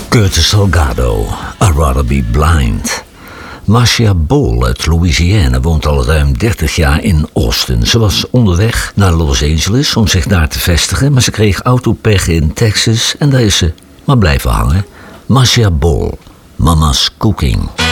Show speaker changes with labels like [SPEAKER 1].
[SPEAKER 1] Curtis Salgado, I'd Rather Be Blind. Marcia Ball uit Louisiana woont al ruim 30 jaar in Austin. Ze was onderweg naar Los Angeles om zich daar te vestigen, maar ze kreeg autopech in Texas en daar is ze maar blijven hangen. Marcia Ball, Mama's Cooking.